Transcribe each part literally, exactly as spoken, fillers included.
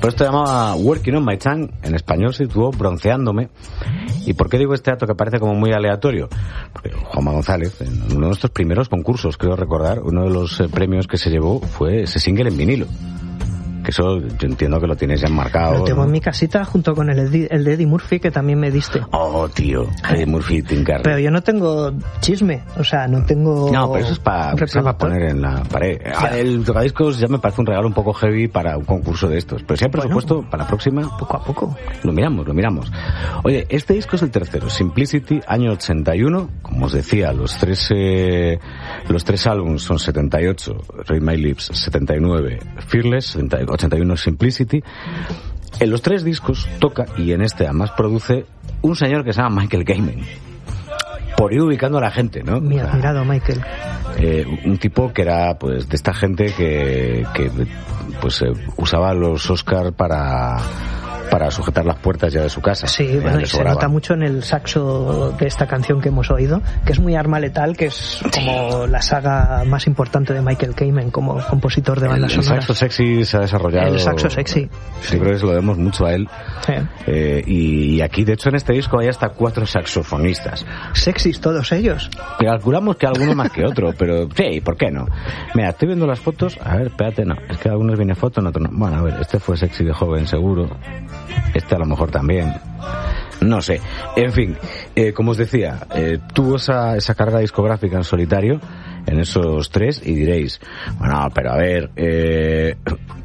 Por esto llamaba Working on My Tongue, en español se tituló Bronceándome. ¿Y por qué digo este dato que parece como muy aleatorio? Porque Juanma González, en uno de nuestros primeros concursos, creo recordar, uno de los eh, premios que se llevó fue ese single en vinilo. Que eso yo entiendo que lo tienes ya enmarcado. Lo tengo, ¿no?, en mi casita junto con el, Eddie, el de Eddie Murphy, que también me diste. Oh, tío, Eddie Murphy y Tim Curry. Pero yo no tengo chisme, o sea, no tengo... No, pero eso es para pa poner en la pared. Claro. El tocadiscos ya me parece un regalo un poco heavy para un concurso de estos. Pero si hay presupuesto, bueno, para la próxima... Poco a poco. Lo miramos, lo miramos. Oye, este disco es el tercero, Simplicity, año ochenta y uno. Como os decía, los tres, eh, los tres álbumes son setenta y ocho, Read My Lips, setenta y nueve, Fearless, ochenta y uno, Simplicity. En los tres discos toca, y en este además produce, un señor que se llama Michael Kamen. Por ir ubicando a la gente, ¿no? Mi admirado, o sea, Michael. Eh, un tipo que era, pues, de esta gente que, que pues, eh, usaba los Oscars para... para sujetar las puertas ya de su casa. Sí, bueno, y se nota mucho en el saxo de esta canción que hemos oído, que es muy Arma Letal, que es como la saga más importante de Michael Kamen como compositor de bandas sonoras. El saxo sexy se ha desarrollado... El saxo sexy. Sí, creo que se lo debemos mucho a él. Sí. Eh, y, y aquí, de hecho, en este disco hay hasta cuatro saxofonistas. Sexys todos ellos. Que calculamos que alguno más que otro, pero sí, ¿por qué no? Mira, estoy viendo las fotos. A ver, espérate, no. Es que algunos viene foto, en otros no. Bueno, a ver, este fue sexy de joven, seguro. Este a lo mejor también. No sé. En fin, eh, como os decía, eh, tuvo esa, esa carrera discográfica en solitario en esos tres, y diréis, bueno, pero a ver, eh,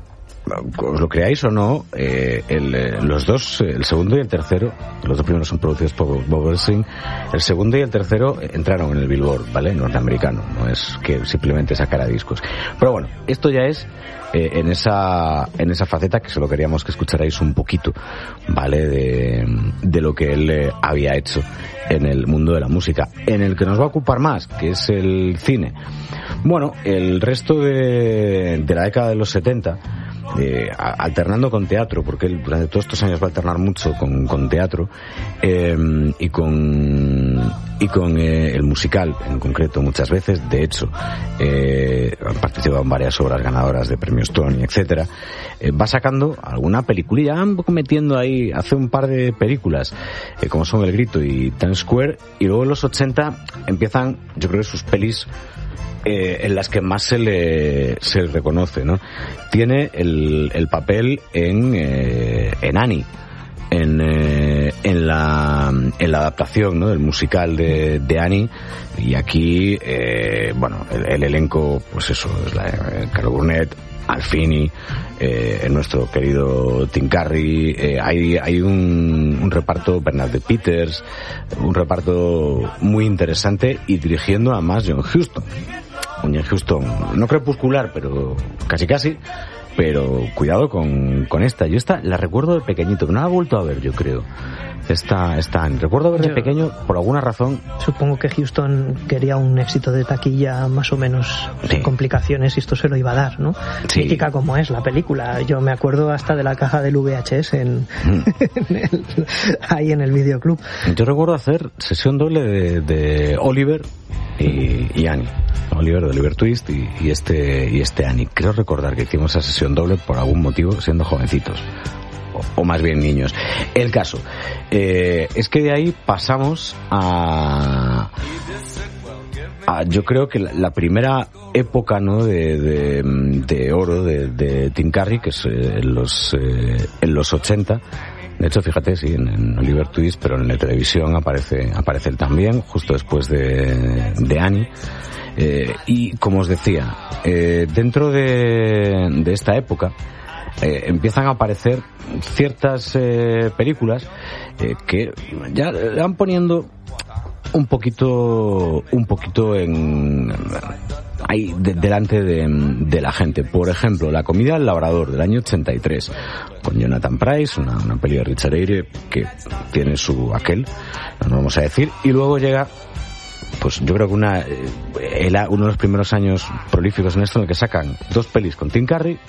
os lo creáis o no, eh, el, eh, los dos, el segundo y el tercero, los dos primeros son producidos por Bob Elsing, el segundo y el tercero entraron en el Billboard, ¿vale? Norteamericano, no es que simplemente sacara discos. Pero bueno, esto ya es eh, en esa en esa faceta que solo queríamos que escucharais un poquito, ¿vale? De, de lo que él eh, había hecho en el mundo de la música, en el que nos va a ocupar más, que es el cine. Bueno, el resto de, de la década de los setenta, Eh, alternando con teatro, porque él durante todos estos años va a alternar mucho con, con teatro eh, y con y con eh, el musical en concreto muchas veces. De hecho, eh, ha participado en varias obras ganadoras de premios Tony, etcétera. Eh, va sacando alguna peliculilla, va un poco metiendo ahí, hace un par de películas eh, como son El Grito y Times Square, y luego en los ochenta empiezan, yo creo, sus pelis Eh, en las que más se le, se le reconoce, ¿no? Tiene el, el papel en, eh, en Annie, en, eh, en la, en la adaptación, ¿no?, del musical de, de Annie, y aquí, eh, bueno, el, el elenco, pues eso, es la, eh, Carol Burnett, Al Finney, eh, nuestro querido Tim Curry, eh, hay, hay un, un reparto, Bernard de Peters, un reparto muy interesante, y dirigiendo a más John Huston. Un John Huston, no crepuscular, pero casi casi, pero cuidado con, con esta. Yo esta la recuerdo de pequeñito, no la he vuelto a ver, yo creo. Esta, esta, recuerdo ver de yo, pequeño, por alguna razón. Supongo que Houston quería un éxito de taquilla más o menos sí. sin complicaciones, y esto se lo iba a dar, ¿no? Sí. Mítica como es la película. Yo me acuerdo hasta de la caja del V H S en, mm. en el, ahí en el videoclub. Yo recuerdo hacer sesión doble de, de Oliver y, y Annie. Oliver de Oliver Twist y, y este y este Annie. Creo recordar que hicimos esa sesión doble por algún motivo siendo jovencitos. O, o más bien niños. El caso eh, es que de ahí pasamos a, a yo creo que la, la primera época, ¿no?, de, de, de oro de, de Tim Curry, que es eh, en los eh, en los ochenta. De hecho, fíjate, sí, en, en Oliver Twist, pero en la televisión aparece aparece él también, justo después de, de Annie. Eh, y como os decía, eh, dentro de, de esta época eh, empiezan a aparecer ciertas eh, películas eh, que ya le van poniendo un poquito un poquito en ahí de, delante de, de la gente. Por ejemplo, La comida del labrador, del año ochenta y tres, con Jonathan Pryce, una, una peli de Richard Eyre que tiene su aquel, no lo vamos a decir. Y luego llega, pues yo creo que una el, uno de los primeros años prolíficos en esto, en el que sacan dos pelis con Tim Curry,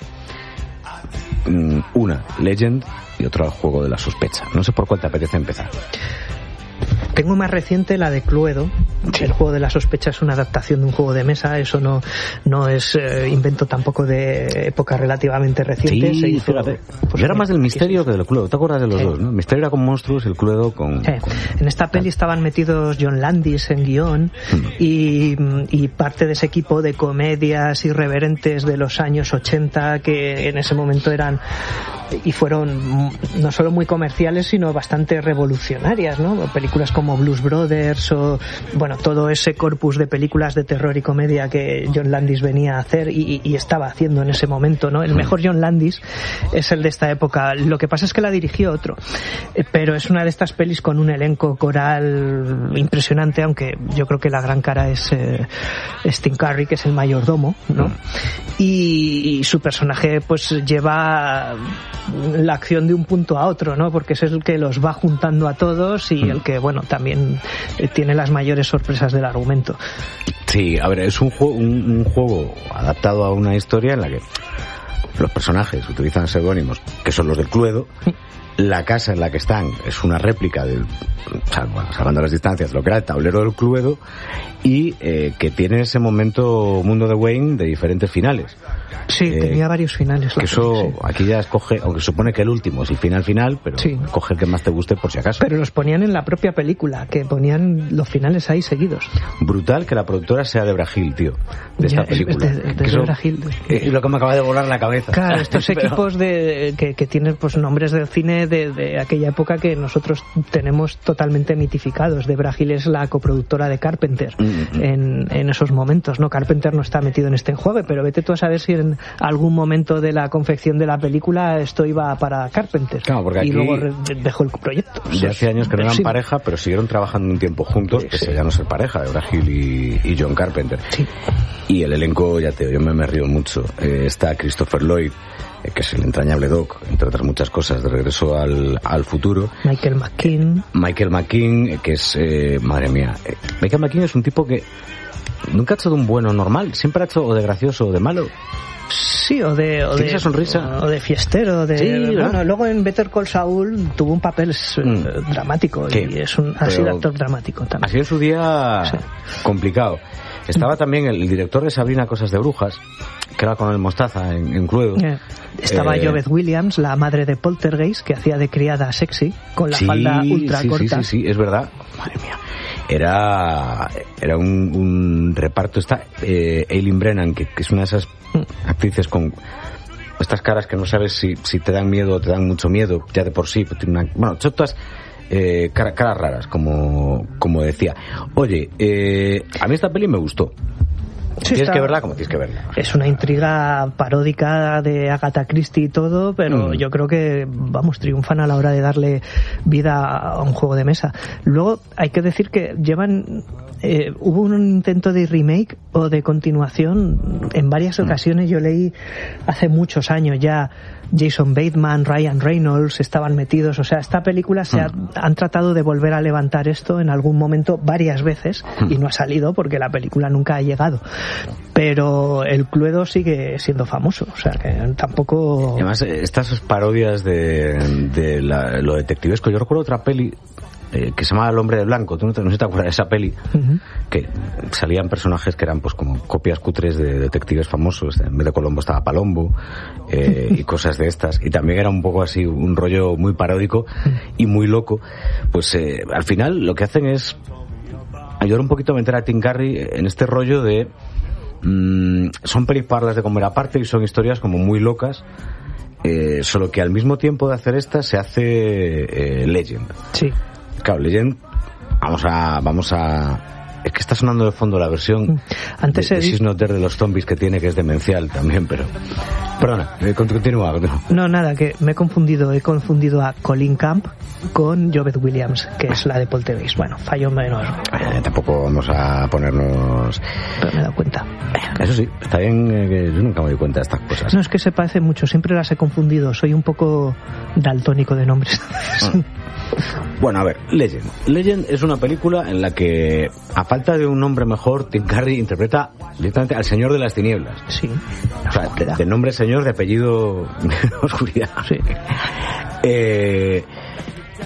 una Legend y otra El juego de la sospecha. No sé por cuál te apetece empezar. Tengo más reciente la de Cluedo. Sí. El juego de la sospecha es una adaptación de un juego de mesa, eso no, no es eh, invento tampoco de época relativamente reciente. Sí, se hizo, fíjate. Pues era más del misterio que del Cluedo, ¿te acuerdas de los sí. dos? ¿No? El misterio era con monstruos y el Cluedo con... Sí. con... En esta peli estaban metidos John Landis en guión hmm. y, y parte de ese equipo de comedias irreverentes de los años ochenta que en ese momento eran y fueron no solo muy comerciales sino bastante revolucionarias, ¿no? Películas como Blues Brothers o bueno, todo ese corpus de películas de terror y comedia que John Landis venía a hacer y, y estaba haciendo en ese momento, ¿no? El mejor John Landis es el de esta época. Lo que pasa es que la dirigió otro, pero es una de estas pelis con un elenco coral impresionante, aunque yo creo que la gran cara es eh, Steve Carey, que es el mayordomo, ¿no? Y, y su personaje pues lleva la acción de un punto a otro, ¿no? Porque es el que los va juntando a todos y el que, bueno, también tiene las mayores sorpresas del argumento. Sí, a ver, es un juego, un, un juego adaptado a una historia en la que los personajes utilizan seudónimos que son los del Cluedo. La casa en la que están es una réplica del, o sea, bueno, salvando las distancias, lo que era el tablero del Cluedo y eh, que tiene ese momento Mundo de Wayne de diferentes finales. Sí, eh, tenía varios finales. Que eso, sí. Aquí ya escoge, aunque supone que el último es el final final, pero sí. coge el que más te guste por si acaso. Pero los ponían en la propia película, que ponían los finales ahí seguidos. Brutal que la productora sea de Brasil, tío, de esta ya, película. Es de, de, de eso, Brasil. Es lo que me acaba de volar la cabeza. Claro, estos pero... equipos de que, que tienen pues nombres del cine de, de aquella época que nosotros tenemos totalmente mitificados. De Brasil es la coproductora de Carpenter mm-hmm. en, en esos momentos, ¿no? Carpenter no está metido en este enjuague, pero vete tú a saber si en algún momento de la confección de la película esto iba para Carpenter. Claro, porque y aquí luego re- dejó el proyecto. Ya hace años que no eran sí. pareja, pero siguieron trabajando un tiempo juntos, sí, que sí. se ya no ser pareja, de Brasil y, y John Carpenter. Sí. Y el elenco, ya te digo, yo me, me río mucho. Eh, está Christopher Lloyd, eh, que es el entrañable Doc, entre otras muchas cosas, de Regreso al, al Futuro. Michael McKean. Michael McKean, eh, que es, eh, madre mía, eh, Michael McKean es un tipo que nunca ha hecho de un bueno normal, siempre ha hecho o de gracioso o de malo. Sí, o de, o de esa sonrisa. O de fiestero, de sí, bueno, ¿no? Luego en Better Call Saul tuvo un papel mm. dramático ¿Qué? y es un ha sido actor dramático también. Ha sido en su día sí. complicado. Estaba también el, el director de Sabrina Cosas de Brujas, que era con el Mostaza en, en Cluedo. Eh, estaba eh, Joveth Williams, la madre de Poltergeist, que hacía de criada sexy, con la sí, falda ultra sí, corta. Sí, sí, sí, es verdad. Madre mía. Era, era un, un reparto. Está eh, Aileen Brennan, que, que es una de esas actrices con estas caras que no sabes si, si te dan miedo o te dan mucho miedo, ya de por sí. Tiene una, bueno, chotas. Eh, cara, caras raras, como, como decía. Oye, eh, a mí esta peli me gustó. Sí, tienes está, que verla como tienes que verla. Es una intriga paródica de Agatha Christie y todo, pero mm. yo creo que, vamos, triunfan a la hora de darle vida a un juego de mesa. Luego, hay que decir que llevan... Eh, hubo un intento de remake o de continuación en varias mm. ocasiones. Yo leí hace muchos años ya Jason Bateman, Ryan Reynolds estaban metidos. O sea, esta película se ha, han tratado de volver a levantar esto en algún momento varias veces y no ha salido porque la película nunca ha llegado. Pero el Cluedo sigue siendo famoso. O sea, que tampoco... Además, estas parodias de, de la, lo detectivesco. Yo recuerdo otra peli Eh, que se llamaba El hombre de blanco. Tú no, te, no sé si te acuerdas de esa peli. Uh-huh. Que salían personajes que eran pues como copias cutres de detectives famosos. En vez de Colombo estaba Palombo eh, y cosas de estas, y también era un poco así un rollo muy paródico y muy loco. Pues eh, al final lo que hacen es ayudar un poquito a meter a Tim Curry en este rollo de mmm, son pelis parlas de comer aparte y son historias como muy locas. Eh, solo que al mismo tiempo de hacer esta se hace eh, Legend. Sí. Claro, Legend, vamos a, vamos a, es que está sonando de fondo la versión Antes de, de di... She's Not There de los zombies que tiene, que es demencial también, pero, perdona, eh, continúa, continúa. No, nada, que me he confundido, he confundido a Colin Camp con Joveth Williams, que es la de Poltergeist. Bueno, fallo menor. Eh, tampoco vamos a ponernos... Pero me he dado cuenta. Eso sí, está bien, eh, que yo nunca me doy cuenta de estas cosas. No, es que se parece mucho, siempre las he confundido, soy un poco daltónico de nombres. Ah. Bueno, a ver, Legend. Legend es una película en la que, a falta de un nombre mejor, Tim Curry interpreta directamente al Señor de las Tinieblas. Sí. O sea, de, de nombre señor, de apellido oscuridad. Sí. Eh,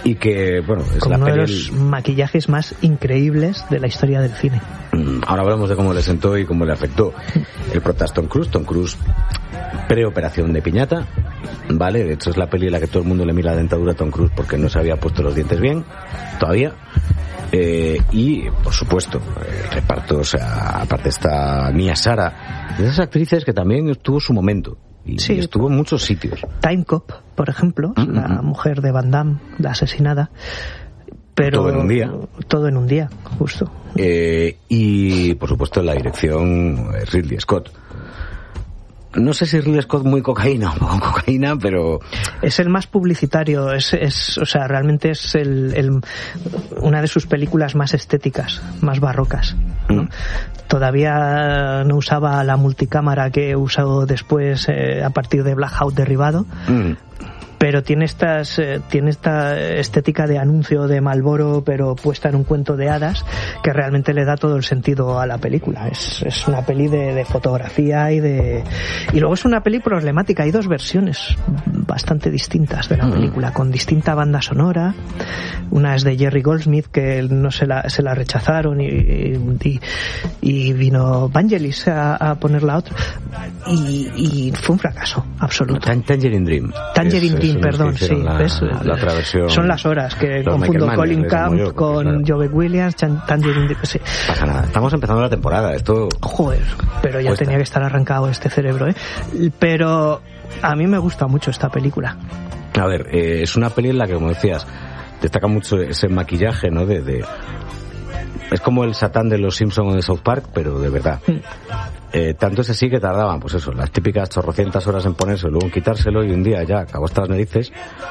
y que, bueno, es con la uno peli... de los maquillajes más increíbles de la historia del cine. Ahora hablamos de cómo le sentó y cómo le afectó. El prota es Tom Cruise, Tom Cruise preoperación de piñata, ¿vale? De hecho es la peli en la que todo el mundo le mira la dentadura a Tom Cruise porque no se había puesto los dientes bien, todavía. Eh, y, por supuesto, el reparto, o sea, aparte está Mia Sara, de esas actrices que también tuvo su momento. Y sí, estuvo en muchos sitios. Time Cop, por ejemplo, mm-hmm. la mujer de Van Damme, la asesinada. Pero todo en un día. Todo en un día, justo. Eh, y, por supuesto, en la dirección Ridley Scott. No sé si Ridley Scott muy cocaína o poco cocaína, pero... Es el más publicitario, es, es o sea, realmente es el, el, una de sus películas más estéticas, más barrocas, ¿no? Mm. Todavía no usaba la multicámara que usó después eh, a partir de Blackout derribado. Mm. Pero tiene estas eh, tiene esta estética de anuncio de Marlboro, pero puesta en un cuento de hadas, que realmente le da todo el sentido a la película. Es, es una peli de, de fotografía y de y luego es una peli problemática. Hay dos versiones bastante distintas de la película, con distinta banda sonora. Una es de Jerry Goldsmith, que no se la se la rechazaron, y, y, y vino Vangelis a, a poner la otra, y, y fue un fracaso absoluto. Tangerine Dream. Tangerine Dream. Perdón, sí, la, ¿ves? La otra versión, son las horas que confundo Colin Camp yo, con claro. Joe Williams, Tangerine, sí. Pasa nada, estamos empezando la temporada, esto... Joder, pero ya cuesta. Tenía que estar arrancado este cerebro, ¿eh? Pero a mí me gusta mucho esta película. A ver, eh, es una peli en la que, como decías, destaca mucho ese maquillaje, ¿no? De, de... Es como el Satán de los Simpsons o de South Park, pero de verdad. Mm. Eh, tanto es así que tardaban, pues eso, las típicas chorrocientas horas en ponerse, luego en quitárselo, y un día ya acabó hasta las narices.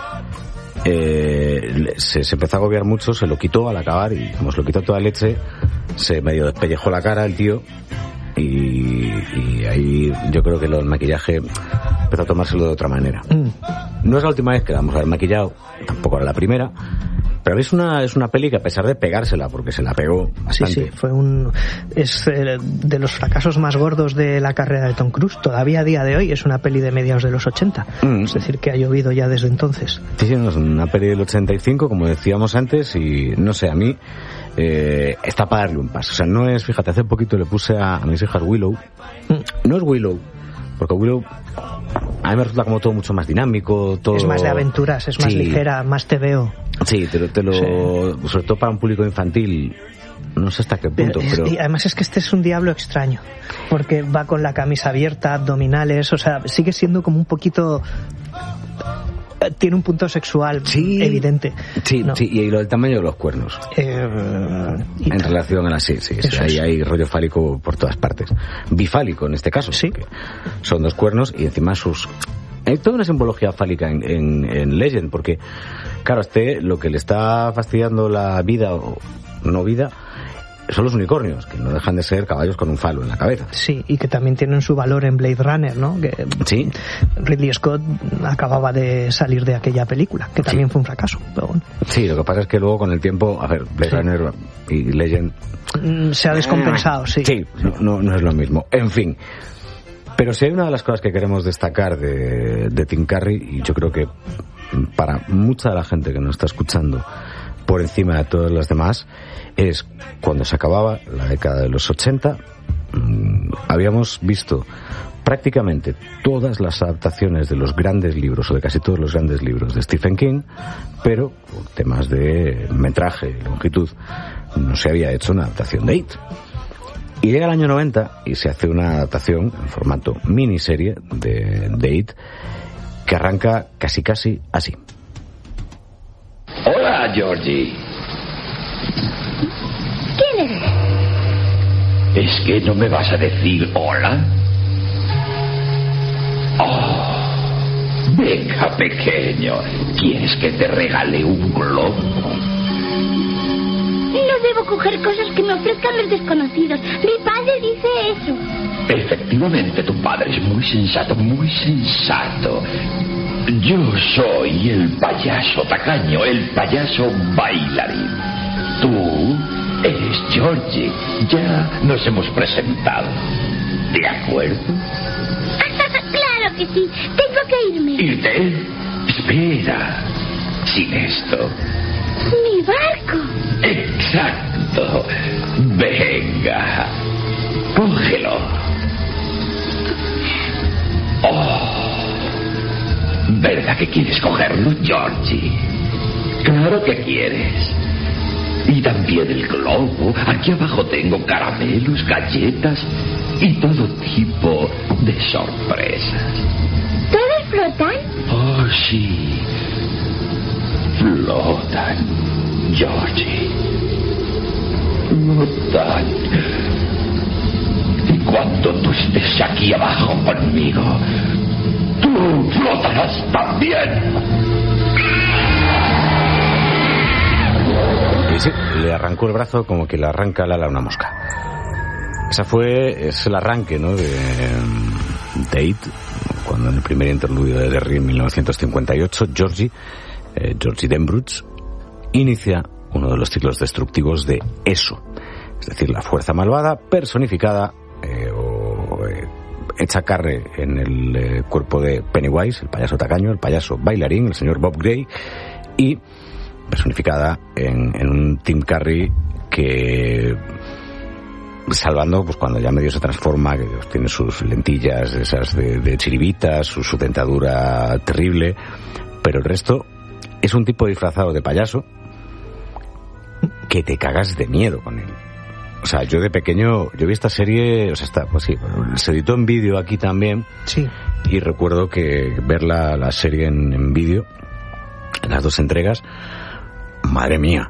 Eh, se, se empezó a agobiar mucho, se lo quitó al acabar, y como se lo quitó toda leche, se medio despellejó la cara el tío, y, y ahí yo creo que lo, el maquillaje empezó a tomárselo de otra manera. Mm. No es la última vez que la vamos a ver maquillado, tampoco era la primera. Pero es una es una peli que, a pesar de pegársela, porque se la pegó bastante. Sí, sí, fue un es eh, de los fracasos más gordos de la carrera de Tom Cruise. Todavía a día de hoy es una peli de mediados de los ochenta. Mm. Es decir, que ha llovido ya desde entonces. Sí, sí, no, es una peli del ochenta y cinco, como decíamos antes, y no sé, a mí eh, está para darle un paso. O sea, no es, fíjate, hace poquito le puse a, a mis hijas Willow. Mm. No es Willow, porque Willow a mí me resulta como todo mucho más dinámico, todo... Es más de aventuras, es más sí. ligera, más te veo. Sí, te lo, te lo sí. sobre todo para un público infantil, no sé hasta qué punto, pero... pero... Y además es que este es un diablo extraño, porque va con la camisa abierta, abdominales, o sea, sigue siendo como un poquito... Tiene un punto sexual sí, evidente. Sí, ¿no? Sí, y lo del tamaño de los cuernos. Eh, en relación a la... Sí, sí, sí ahí hay rollo fálico por todas partes. Bifálico en este caso. Sí. Son dos cuernos y encima sus... Hay toda una simbología fálica en, en, en Legend, porque, claro, este lo que le está fastidiando la vida o no vida son los unicornios, que no dejan de ser caballos con un falo en la cabeza. Sí, y que también tienen su valor en Blade Runner, ¿no? Que sí. Ridley Scott acababa de salir de aquella película, que también sí. fue un fracaso. Pero bueno. Sí, lo que pasa es que luego con el tiempo, a ver, Blade sí. Runner y Legend... Se ha descompensado, sí. Sí, no, no, no es lo mismo. En fin. Pero si hay una de las cosas que queremos destacar de, de Tim Curry, y yo creo que para mucha de la gente que nos está escuchando, por encima de todas las demás, es cuando se acababa la década de los ochenta, mmm, habíamos visto prácticamente todas las adaptaciones de los grandes libros, o de casi todos los grandes libros de Stephen King, pero por temas de metraje, longitud, no se había hecho una adaptación de It. Y llega el año noventa y se hace una adaptación en formato miniserie de, de It, que arranca casi casi así. Hola, Georgie. ¿Quién eres? ¿Es que no me vas a decir hola? Oh, venga, pequeño. ¿Quieres que te regale un globo? No debo coger cosas que me ofrezcan los desconocidos. Mi padre dice eso. Efectivamente, tu padre es muy sensato, muy sensato. Yo soy el payaso tacaño, el payaso bailarín. Tú eres Georgie. Ya nos hemos presentado. ¿De acuerdo? Claro que sí. Tengo que irme. ¿Irte? Espera. Sin esto, Mi barco. Exacto. Venga. Cógelo. Oh. ¿Verdad que quieres cogerlo, Georgie? Claro que quieres. Y también el globo. Aquí abajo tengo caramelos, galletas y todo tipo de sorpresas. ¿Todos flotan? Oh, sí. Flotan, Georgie. Flotan. Y cuando tú estés aquí abajo conmigo, tú flotarás también. Y sí, le arrancó el brazo como que le arranca el ala a una mosca. Esa fue, es el arranque, ¿no?, de Date, cuando en el primer interludio de Derry en mil novecientos cincuenta y ocho, Georgie, eh, Georgie Denbrough, inicia uno de los ciclos destructivos de eso, es decir, la fuerza malvada personificada eh, o eh, hecha carne en el eh, cuerpo de Pennywise, el payaso tacaño, el payaso bailarín, el señor Bob Gray, y personificada en, en un Tim Curry que, salvando pues cuando ya medio se transforma, que tiene sus lentillas esas de, de chiribitas, su, su dentadura terrible, pero el resto es un tipo disfrazado de payaso que te cagas de miedo con él. O sea, yo de pequeño, yo vi esta serie, o sea, está, pues sí, se editó en vídeo aquí también. Sí. Y recuerdo que ver la, la serie en, en vídeo, en las dos entregas, madre mía.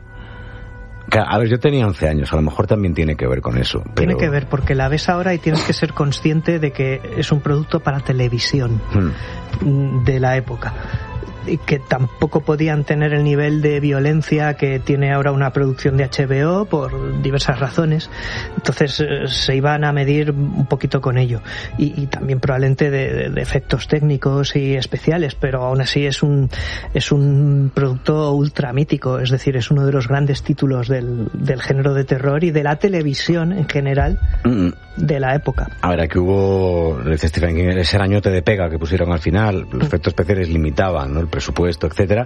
A ver, yo tenía once años, a lo mejor también tiene que ver con eso. Pero... Tiene que ver, porque la ves ahora y tienes que ser consciente de que es un producto para televisión hmm. de la época. Y que tampoco podían tener el nivel de violencia que tiene ahora una producción de H B O por diversas razones. Entonces eh, se iban a medir un poquito con ello, y, y también probablemente de, de, de efectos técnicos y especiales, pero aún así es un es un producto ultra mítico, es decir, es uno de los grandes títulos del, del género de terror y de la televisión en general mm. de la época. A ver, aquí hubo, dice Stephen King, ese arañote de pega que pusieron al final, los efectos especiales limitaban, ¿no?, el presupuesto, etcétera,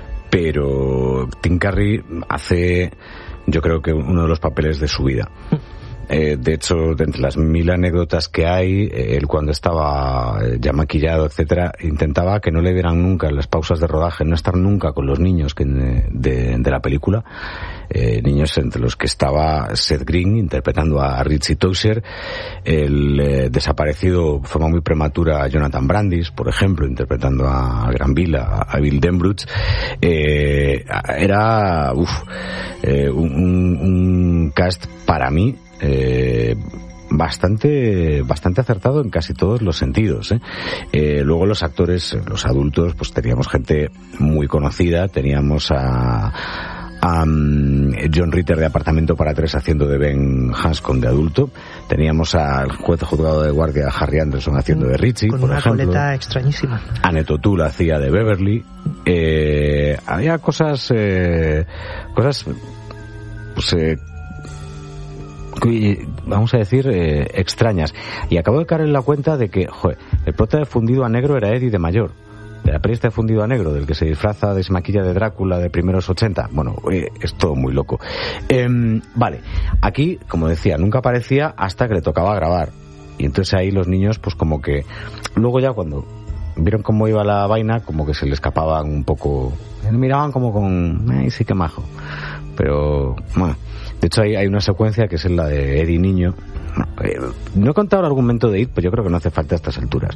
pero Tim Curry hace, yo creo que uno de los papeles de su vida. Eh, de hecho, de entre las mil anécdotas que hay, eh, él cuando estaba eh, ya maquillado, etcétera, intentaba que no le dieran nunca las pausas de rodaje, no estar nunca con los niños que, de, de la película, eh, niños entre los que estaba Seth Green interpretando a Richie Tozier, el eh, desaparecido de forma muy prematura Jonathan Brandis, por ejemplo, interpretando a Granville, a, a Bill Denbrough. Eh, era uf, eh, un, un, un cast para mí Eh, bastante bastante acertado en casi todos los sentidos, ¿eh? Eh, luego los actores, los adultos, pues teníamos gente muy conocida, teníamos a, a um, John Ritter de Apartamento para Tres haciendo de Ben Hanscom de adulto, teníamos al juez de juzgado de guardia Harry Anderson haciendo de Richie, con por una ejemplo. coleta extrañísima. Annette O'Toole hacía de Beverly. Eh, había cosas eh, cosas pues eh, vamos a decir, eh, extrañas. Y acabo de caer en la cuenta de que, joder, el prota de Fundido a Negro era Eddie de mayor. De la peli de Fundido a Negro, del que se disfraza, de maquilla de Drácula de primeros ochenta. Bueno, eh, es todo muy loco. Eh, vale, aquí, como decía, nunca aparecía hasta que le tocaba grabar. Y entonces ahí los niños, pues como que... Luego ya cuando vieron cómo iba la vaina, como que se le escapaban un poco... Miraban como con... Ay, sí que majo. Pero, bueno... De hecho, hay, hay una secuencia que es la de Eddie Niño. No, eh, no he contado el argumento de It, pues yo creo que no hace falta a estas alturas.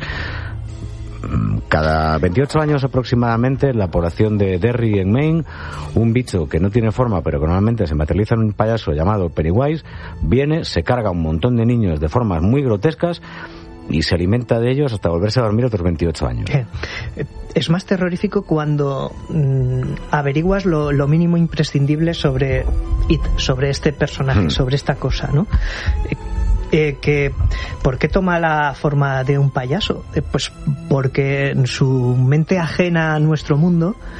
Cada veintiocho años aproximadamente, en la población de Derry, en Maine, un bicho que no tiene forma, pero que normalmente se materializa en un payaso llamado Pennywise, viene, se carga un montón de niños de formas muy grotescas y se alimenta de ellos hasta volverse a dormir otros veintiocho años. Es más terrorífico cuando mmm, averiguas lo, lo mínimo imprescindible sobre It, sobre este personaje, hmm. sobre esta cosa, ¿no? Eh, que ¿por qué toma la forma de un payaso? Eh, pues porque en su mente ajena a nuestro mundo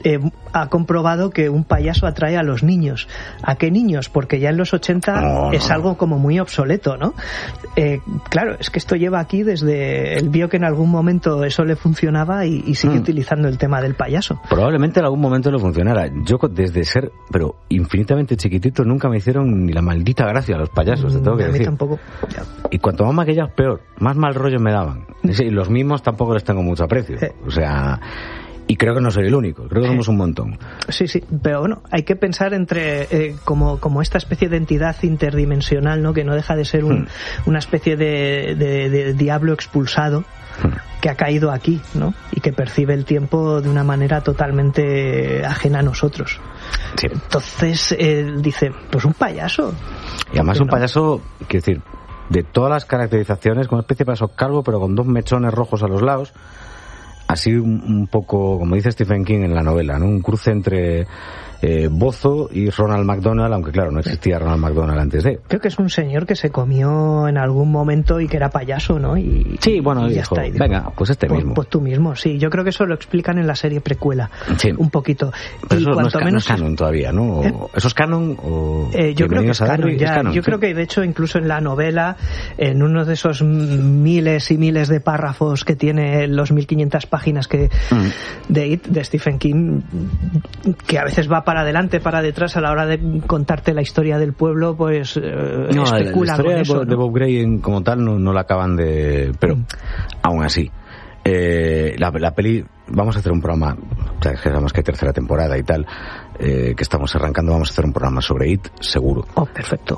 eh, ha comprobado que un payaso atrae a los niños. ¿A qué niños? Porque ya en los ochenta no, es no. algo como muy obsoleto, ¿no? Eh, claro, es que esto lleva aquí desde... Él vio que en algún momento eso le funcionaba y, y sigue mm. utilizando el tema del payaso. Probablemente en algún momento le funcionara. Yo desde ser, pero infinitamente chiquitito, nunca me hicieron ni la maldita gracia a los payasos, te tengo que a decir. A mí tampoco. Y cuanto más maquillados, peor. Más mal rollo me daban. Y los mimos tampoco les tengo mucho aprecio. Eh. O sea... Y creo que no soy el único, creo que somos un montón. Sí, sí, pero bueno, hay que pensar entre eh, como, como esta especie de entidad interdimensional, ¿no? Que no deja de ser un, hmm. una especie de, de, de diablo expulsado hmm. que ha caído aquí, ¿no? Y que percibe el tiempo de una manera totalmente ajena a nosotros. Sí. Entonces, él eh, dice, pues un payaso. Y además un no? payaso, quiero decir, de todas las caracterizaciones, con una especie de payaso calvo, pero con dos mechones rojos a los lados. Así un, un poco, como dice Stephen King en la novela, ¿no? Un cruce entre eh, Bozo y Ronald McDonald, aunque claro, no existía Ronald McDonald antes de. Creo que es un señor que se comió en algún momento y que era payaso, ¿no? Y, sí, bueno, y ya dijo, está. Y dijo, venga, pues este pues, mismo. Pues tú mismo, sí. Yo creo que eso lo explican en la serie precuela, sí. un poquito. Pero y eso cuanto no es, menos no es canon todavía, ¿no? O, ¿Eh? ¿Eso es canon? O eh, yo creo que es canon, ya. Es canon, yo sí. creo que, de hecho, incluso en la novela, en uno de esos miles y miles de párrafos que tiene, los mil quinientas páginas que mm. de It, de Stephen King, que a veces va para adelante, para detrás, a la hora de contarte la historia del pueblo, pues eh, no, especula la historia con eso, de, ¿no? de Bob Gray como tal no, no la acaban de... Pero, mm. aún así, eh, la, la peli... Vamos a hacer un programa, o sea, sabemos que hay tercera temporada y tal, eh, que estamos arrancando, vamos a hacer un programa sobre It, seguro. Oh, perfecto.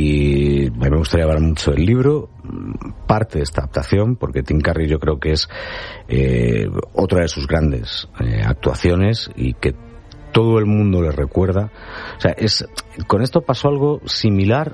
Y a mí me gustaría hablar mucho del libro, parte de esta adaptación, porque Tim Curry yo creo que es eh, otra de sus grandes eh, actuaciones y que todo el mundo le recuerda. O sea, es con esto pasó algo similar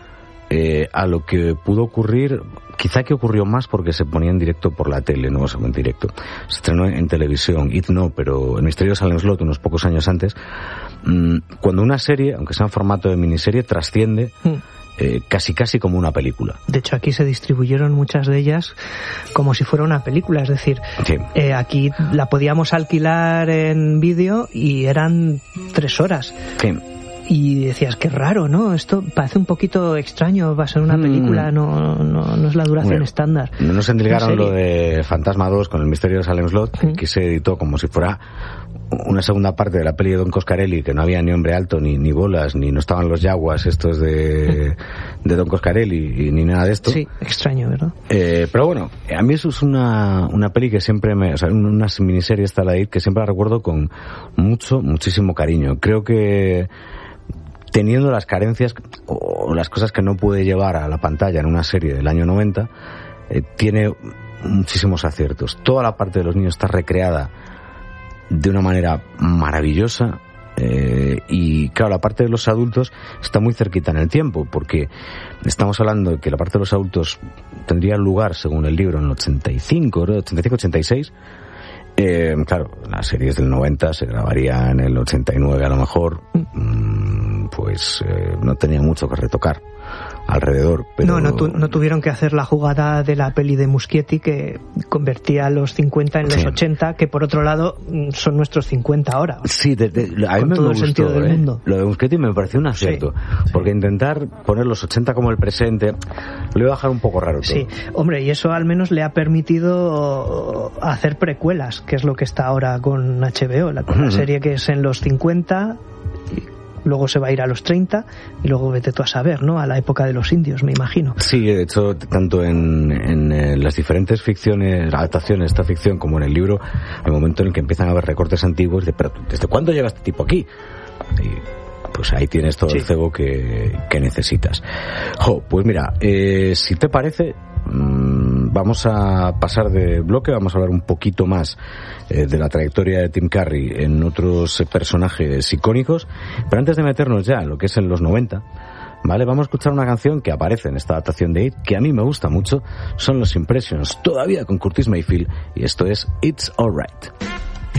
eh, a lo que pudo ocurrir, quizá que ocurrió más porque se ponía en directo por la tele, no en directo. Se estrenó en televisión, It no, pero El misterio de Salem Slot unos pocos años antes, mmm, cuando una serie, aunque sea en formato de miniserie, trasciende mm. eh, casi casi como una película. De hecho, aquí se distribuyeron muchas de ellas como si fuera una película, es decir, sí. eh, aquí la podíamos alquilar en vídeo y eran tres horas. Sí. Y decías, qué raro, ¿no? Esto parece un poquito extraño, va a ser una película, mm. no, no, no es la duración bueno, estándar. No nos endilgaron lo de Fantasma dos con El misterio de Salem Slot, mm. que se editó como si fuera una segunda parte de la peli de Don Coscarelli, que no había ni hombre alto, ni, ni bolas, ni no estaban los yaguas estos de, de Don Coscarelli, y, ni nada de esto. Sí, extraño, ¿verdad? Eh, pero bueno, a mí eso es una, una peli que siempre me... O sea, una miniserie esta la de It que siempre la recuerdo con mucho, muchísimo cariño. Creo que teniendo las carencias o las cosas que no puede llevar a la pantalla en una serie del año noventa, eh, tiene muchísimos aciertos. Toda la parte de los niños está recreada de una manera maravillosa, eh, y claro, la parte de los adultos está muy cerquita en el tiempo, porque estamos hablando de que la parte de los adultos tendría lugar, según el libro, en el ochenta y cinco, ochenta y cinco ochenta y seis. Eh, claro, las series del noventa se grabaría en el ochenta y nueve a lo mejor, mm, pues eh, no tenía mucho que retocar alrededor. Pero... No, no, tu, no tuvieron que hacer la jugada de la peli de Muschietti que convertía los cincuenta en los sí. ochenta, que por otro lado son nuestros cincuenta ahora. Sí, de, de, a mí con me, todo me el gustó, sentido ¿eh? del mundo. Lo de Muschietti me pareció un acierto, sí. porque intentar poner los ochenta como el presente lo iba a dejar un poco raro todo. Sí, hombre, y eso al menos le ha permitido hacer precuelas, que es lo que está ahora con H B O, la, con la uh-huh. serie que es en los cincuenta, luego se va a ir a los treinta y luego vete tú a saber, ¿no? A la época de los indios, me imagino. Sí, de hecho, tanto en, en, en las diferentes ficciones, adaptaciones de esta ficción, como en el libro, hay un momento en el que empiezan a haber recortes antiguos de, pero ¿desde cuándo lleva este tipo aquí? Y pues ahí tienes todo sí. el cebo que, que necesitas. Jo, pues mira, eh, si te parece, mmm, vamos a pasar de bloque, vamos a hablar un poquito más eh, de la trayectoria de Tim Curry en otros personajes icónicos, pero antes de meternos ya en lo que es en los noventa, ¿vale? Vamos a escuchar una canción que aparece en esta adaptación de It, que a mí me gusta mucho, son los Impressions, todavía con Curtis Mayfield, y esto es It's Alright.